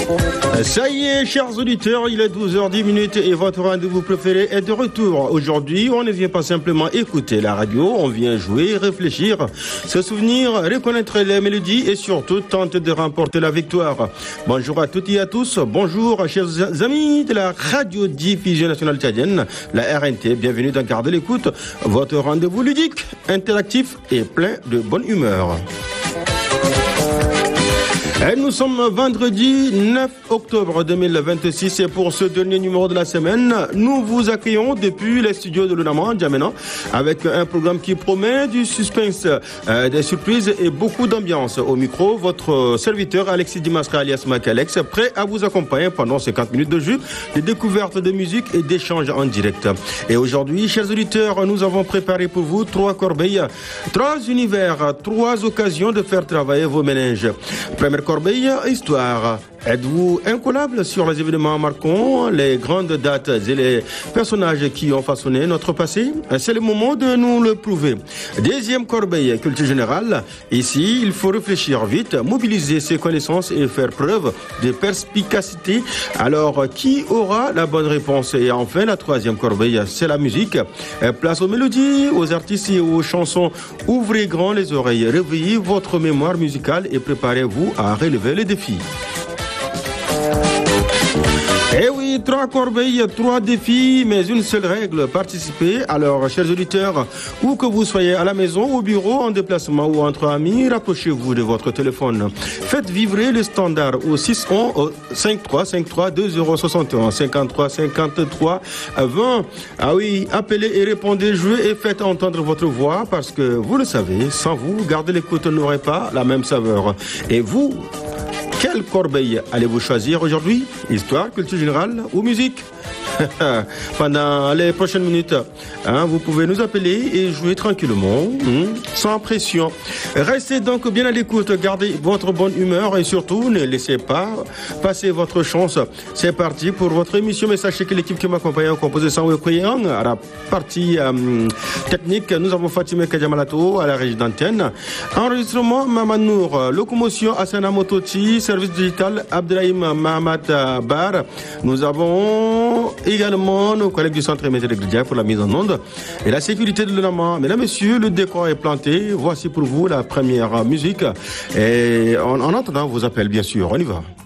Ça y est, chers auditeurs, il est 12h10 et votre rendez-vous préféré est de retour. Aujourd'hui, on ne vient pas simplement écouter la radio, on vient jouer, réfléchir, se souvenir, reconnaître les mélodies et surtout tenter de remporter la victoire. Bonjour à toutes et à tous, bonjour chers amis de la radiodiffusion nationale tchadienne, la RNT, bienvenue dans Garde l'écoute, votre rendez-vous ludique, interactif et plein de bonne humeur. Et nous sommes vendredi 9 octobre 2026 et pour ce dernier numéro de la semaine, nous vous accueillons depuis les studios de l'UNAMA en Djamena avec un programme qui promet du suspense, des surprises et beaucoup d'ambiance. Au micro, votre serviteur Alexis Dimasra alias Macalex, prêt à vous accompagner pendant 50 minutes de jeu, de découverte de musique et d'échanges en direct. Et aujourd'hui, chers auditeurs, nous avons préparé pour vous 3 corbeilles, 3 univers, 3 occasions de faire travailler vos méninges. Première corbeille, histoire. Êtes-vous incollable sur les événements marquants, les grandes dates et les personnages qui ont façonné notre passé? C'est le moment de nous le prouver. Deuxième corbeille, culture générale. Ici, il faut réfléchir vite, mobiliser ses connaissances et faire preuve de perspicacité. Alors, qui aura la bonne réponse? Et enfin, la troisième corbeille, c'est la musique. Place aux mélodies, aux artistes et aux chansons. Ouvrez grand les oreilles, réveillez votre mémoire musicale et préparez-vous à relever les défis. Eh oui, 3 corbeilles, 3 défis, mais une seule règle, participer. Alors, chers auditeurs, où que vous soyez, à la maison, au bureau, en déplacement ou entre amis, rapprochez-vous de votre téléphone. Faites vibrer le standard au 611 53 53 2061 53 53 20. Ah oui, appelez et répondez, jouez et faites entendre votre voix parce que vous le savez, sans vous, Garde l'écoute n'aurait pas la même saveur. Et vous, quelle corbeille allez-vous choisir aujourd'hui? Histoire, culture générale ou musique? Pendant les prochaines minutes, vous pouvez nous appeler et jouer tranquillement, sans pression. Restez donc bien à l'écoute, gardez votre bonne humeur et surtout ne laissez pas passer votre chance. C'est parti pour votre émission, mais sachez que l'équipe qui m'accompagne est composée sans Wekoyang. À la partie technique, nous avons Fatima Kadjamalato à la régie d'antenne. Enregistrement Mamanour, locomotion Asana Motochi, service digital Abdelrahim Mahamat Bar. Nous avons également nos collègues du centre émetteur de Gridja pour la mise en onde et la sécurité de l'UNAMA. Mesdames, messieurs, le décor est planté. Voici pour vous la première musique. Et en attendant vos appels, bien sûr, on y va.